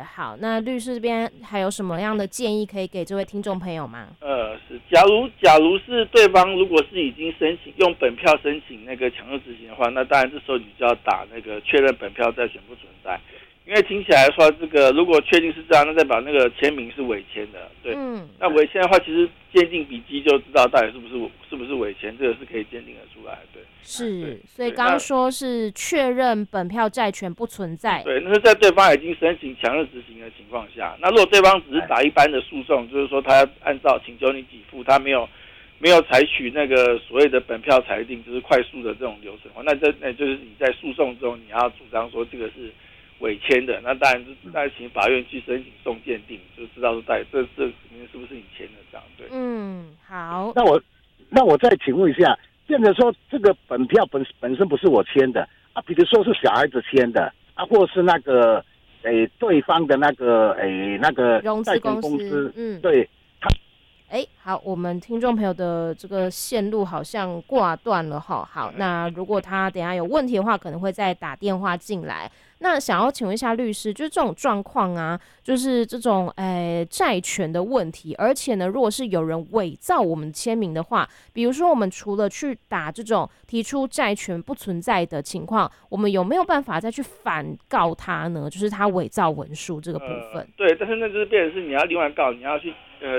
好，那律师这边还有什么样的建议可以给这位听众朋友吗？ 是，假如是对方如果是已经申请用本票申请那个强制执行的话，那当然这时候你就要打那个确认本票债权不存在。因为听起来说这个如果确定是这样，那代表那个签名是伪签的，对。那伪签的话，其实鉴定笔迹就知道到底是不是伪签，这个是可以鉴定得出来，对。 是，所以刚刚说是确认本票债权不存在。 对，那是在对方已经申请强制执行的情况下。那如果对方只是打一般的诉讼，就是说他按照请求你给付，他没有采取那个所谓的本票裁定，就是快速的这种流程的话，那就是你在诉讼中你要主张说这个是伪签的，那当然请法院去申请送鉴定，就知道说这里面是不是你签的这样，对。 好。 那我再请问一下，变成说这个本票本身不是我签的啊，比如说是小孩子签的啊，或是那个对方的那个融资公司， 对。 好，我们听众朋友的这个线路好像挂断了哈。好，那如果他等一下有问题的话，可能会再打电话进来。那想要请问一下律师，就是这种状况啊，就是这种债权的问题，而且呢，如果是有人伪造我们签名的话，比如说我们除了去打这种提出债权不存在的情况，我们有没有办法再去反告他呢？就是他伪造文书这个部分。 对，但是那就是变成是你要另外告，你要去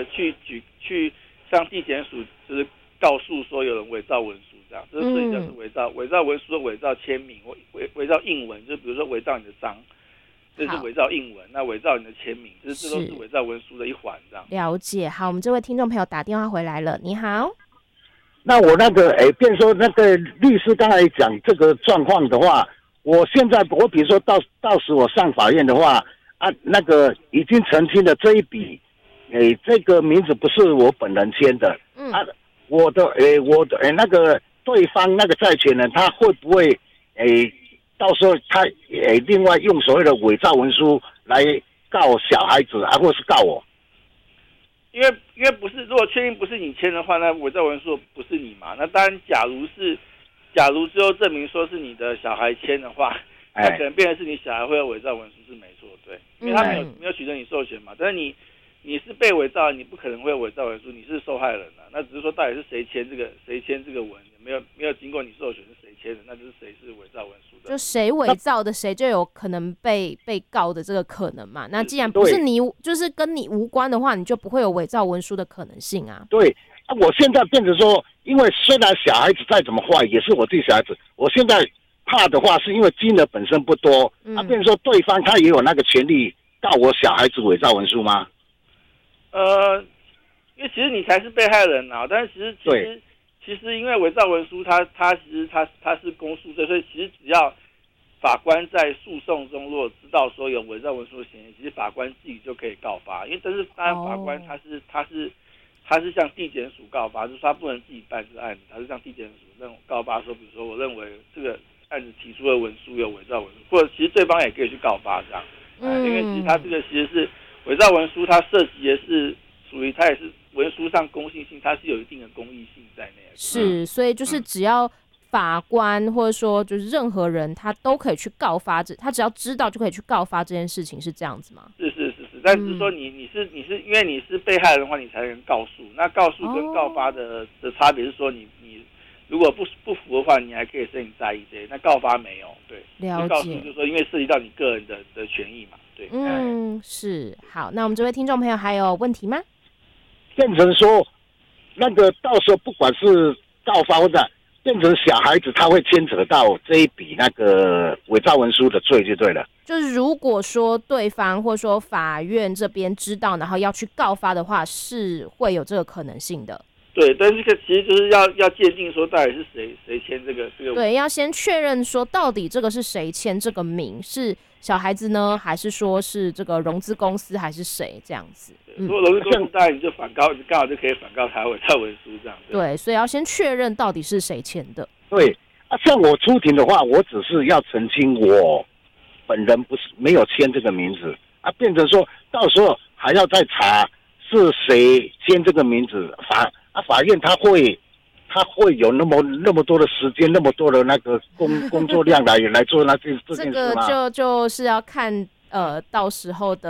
向地检署就是告诉说有人伪造文书这样，这是涉及到是伪造文书、伪造签名、伪造印文，就比如说伪造你的章，这是伪造印文，那伪造你的签名，这都是伪造文书的一环这样。 了解，好，我们这位听众朋友打电话回来了，你好。 那我变说那个律师刚才讲这个状况的话，我比如说到时我上法院的话啊，那个已经澄清的这一笔。这个名字不是我本人签的，我的那个对方那个债权人，他会不会到时候他另外用所谓的伪造文书来告小孩子啊，或是告我？ 因为不是，如果确定不是你签的话，那伪造文书不是你嘛？那当然，假如最后证明说是你的小孩签的话，那可能变成是你小孩会有伪造文书是没错，对，因为他没有取得你授权嘛，但是你是被伪造，你不可能会有伪造文书，你是受害人啊。那只是说到底是谁签这个文，没有经过你授权是谁签的，那就是谁是伪造文书的。 就谁伪造的，谁就有可能被告的这个可能嘛。那既然不是你，就是跟你无关的话，你就不会有伪造文书的可能性啊。 对，我现在变成说，因为虽然小孩子再怎么坏，也是我自己小孩子，我现在怕的话，是因为金额本身不多，变成说对方他也有那个权利告我小孩子伪造文书吗？ 因为其实你才是被害人啊，但是其实因为伪造文书它其实它是公诉罪，所以其实只要法官在诉讼中如果知道说有伪造文书的嫌疑，其实法官自己就可以告发。因为但是当然法官他是向地检署告发，就是他不能自己办这案子，他是向地检署那种告发说，比如说我认为这个案子提出的文书有伪造文书，或者其实对方也可以去告发这样。因为其实他这个其实是伪造文书，它涉及的是属于它也是文书上公信性，它是有一定的公益性在内。 是，所以就是只要法官或者说就是任何人，他都可以去告发他只要知道就可以去告发这件事情，是这样子吗？ 是，但只是说你是因为你是被害人的话，你才能告诉。那告诉跟告发的差别是说你如果不服的话，你还可以申请再议这些，那告发没有。对， 了解。 告诉就是说，因为涉及到你个人的权益嘛。对， 是。好，那我们这位听众朋友还有问题吗？ 变成说，那个到时候不管是告发或者变成小孩子，他会牵扯到这一笔那个伪造文书的罪就对了。 就是如果说对方或者说法院这边知道，然后要去告发的话，是会有这个可能性的。 对，但这个其实就是要鉴定说到底是谁签这个。 对，要先确认说到底这个是谁签这个名，是小孩子呢，还是说是这个融资公司，还是谁这样子？ 如果融资公司，当然你就反告，刚好就可以反告他伪造文书这样。 对，所以要先确认到底是谁签的。 对啊，像我出庭的话，我只是要澄清我本人没有签这个名字啊，变成说到时候还要再查是谁签这个名字，法院他会有那么多的时间，那么多的那个工作量来做这件事吗？ 这个就是要看到时候的